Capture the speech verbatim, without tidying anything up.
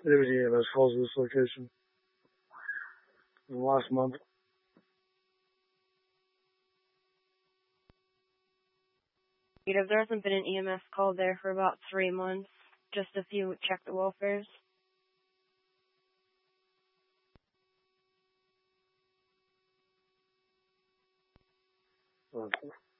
Liberty A L S calls this location in the last month. There hasn't been an E M S call there for about three months. Just a few check the welfares. Okay.